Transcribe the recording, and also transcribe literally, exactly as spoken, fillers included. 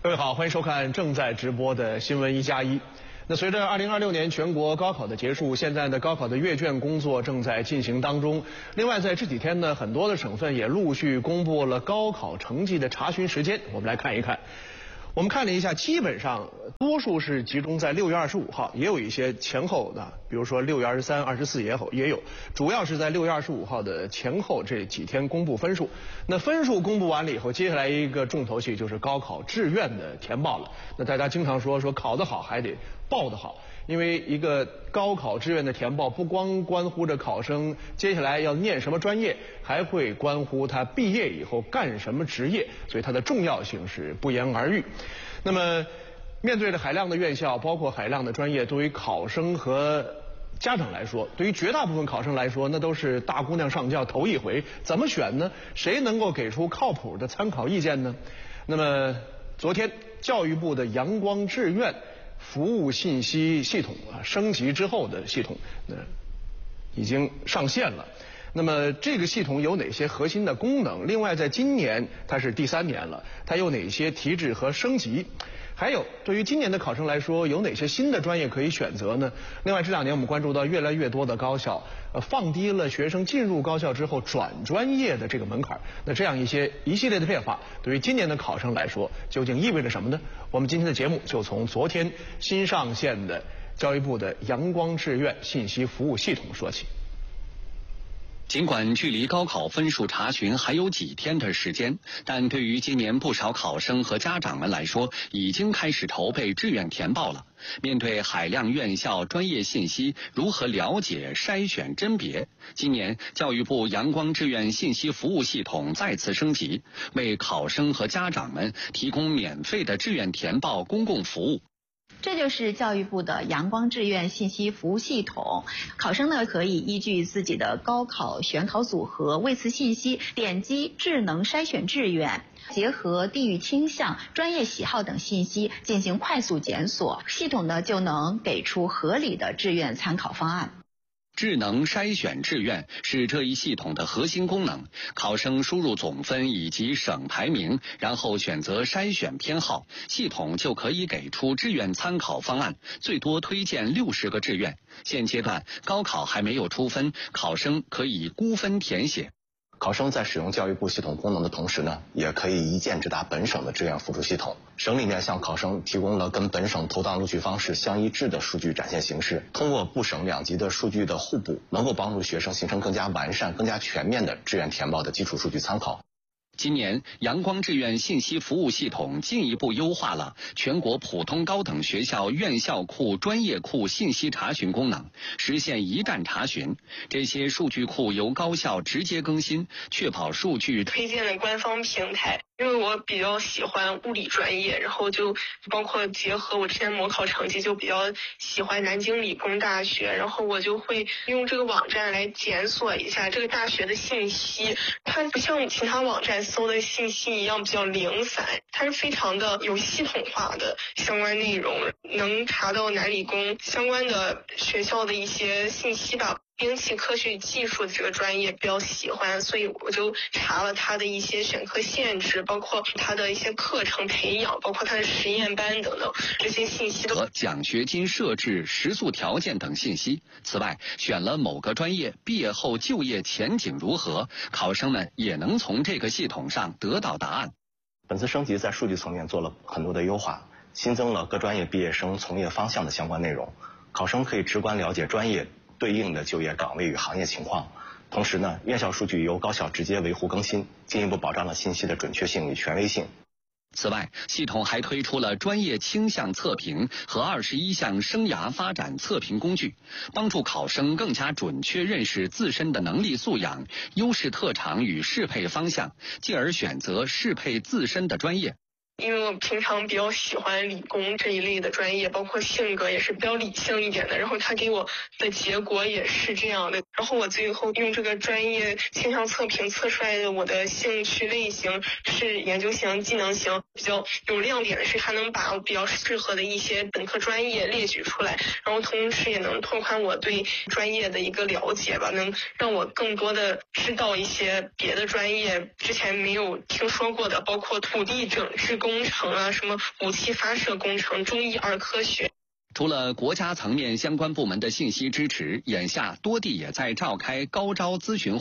各位好，欢迎收看正在直播的新闻一加一。那随着二零二六年全国高考的结束，现在的高考的阅卷工作正在进行当中。另外，在这几天呢，很多的省份也陆续公布了高考成绩的查询时间。我们来看一看。我们看了一下，基本上多数是集中在六月二十五号，也有一些前后的，比如说六月二十三、二十四也有也有，主要是在六月二十五号的前后这几天公布分数。那分数公布完了以后，接下来一个重头戏就是高考志愿的填报了。那大家经常说说考得好还得报得好。因为一个高考志愿的填报，不光关乎着考生接下来要念什么专业，还会关乎他毕业以后干什么职业，所以它的重要性是不言而喻。那么，面对着海量的院校，包括海量的专业，对于考生和家长来说，对于绝大部分考生来说，那都是大姑娘上轿头一回，怎么选呢？谁能够给出靠谱的参考意见呢？那么，昨天教育部的阳光志愿服务信息系统啊，升级之后的系统，那已经上线了。那么这个系统有哪些核心的功能？另外，在今年它是第三年了，它有哪些提质和升级？还有，对于今年的考生来说，有哪些新的专业可以选择呢？另外，这两年我们关注到越来越多的高校，呃，放低了学生进入高校之后转专业的这个门槛。那这样一些一系列的变化，对于今年的考生来说，究竟意味着什么呢？我们今天的节目就从昨天新上线的教育部的阳光志愿信息服务系统说起。 尽管距离高考分数查询还有几天的时间，但对于今年不少考生和家长们来说，已经开始筹备志愿填报了。面对海量院校专业信息，如何了解、筛选甄别？今年教育部阳光志愿信息服务系统再次升级，为考生和家长们提供免费的志愿填报公共服务。 这就是教育部的阳光志愿信息服务系统，考生呢可以依据自己的高考选考组合位次信息，点击智能筛选志愿，结合地域倾向、专业喜好等信息进行快速检索，系统呢就能给出合理的志愿参考方案。 智能筛选志愿是这一系统的核心功能，考生输入总分以及省排名，然后选择筛选偏好，系统就可以给出志愿参考方案，最多推荐六十个志愿。现阶段高考还没有出分，考生可以估分填写。 考生在使用教育部系统功能的同时呢，也可以一键直达本省的志愿辅助系统。省里面向考生提供了跟本省投档录取方式相一致的数据展现形式，通过部省两级的数据的互补，能够帮助学生形成更加完善、更加全面的志愿填报的基础数据参考。 今年阳光志愿信息服务系统进一步优化了全国普通高等学校院校库、专业库信息查询功能，实现一站查询。这些数据库由高校直接更新，确保数据推荐的官方平台。因为我比较喜欢物理专业，然后就包括结合我之前模考成绩，就比较喜欢南京理工大学，然后我就会用这个网站来检索一下这个大学的信息。它不像其他网站搜的信息一样比较零散，它是非常的有系统化的相关内容，能查到南理工相关的学校的一些信息吧。兵器科学技术的这个专业比较喜欢，所以我就查了它的一些选课限制，包括它的一些课程培养，包括它的实验班等等这些信息和奖学金设置、食宿条件等信息。此外，选了某个专业，毕业后就业前景如何，考生们也能从这个系统上得到答案。 本次升级在数据层面做了很多的优化，新增了各专业毕业生从业方向的相关内容，考生可以直观了解专业对应的就业岗位与行业情况。同时呢，院校数据由高校直接维护更新，进一步保障了信息的准确性与权威性。 此外，系统还推出了专业倾向测评和二十一项生涯发展测评工具，帮助考生更加准确认识自身的能力素养、优势特长与适配方向，进而选择适配自身的专业。 因为我平常比较喜欢理工这一类的专业，包括性格也是比较理性一点的，然后他给我的结果也是这样的。然后我最后用这个专业倾向测评测出来的我的兴趣类型是研究型、技能型。比较有亮点的是，它能把我比较适合的一些本科专业列举出来，然后同时也能拓宽我对专业的一个了解吧，能让我更多的知道一些别的专业之前没有听说过的，包括土地整治工工程啊，什么武器发射工程、中医儿科学。 除了国家层面相关部门的信息支持，眼下多地也在召开高招咨询